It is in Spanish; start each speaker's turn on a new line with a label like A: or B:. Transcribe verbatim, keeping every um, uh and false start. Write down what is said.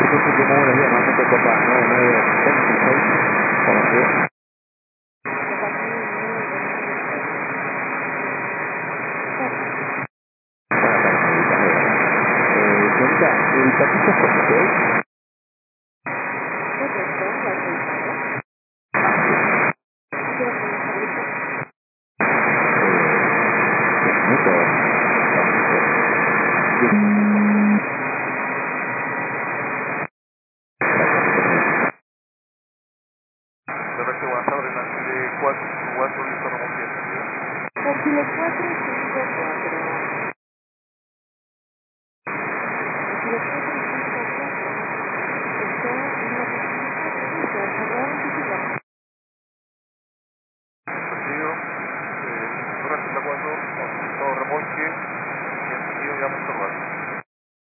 A: Entonces último una llamando a Copa nueve nueve veintiséis, como que señorita, el taxista es con usted. Mucho.
B: Perfecto, buenas tardes, la Chile cuatro cuatro, listo, como siempre.
C: Chile cuatro cinco cuatro. Chile cuatro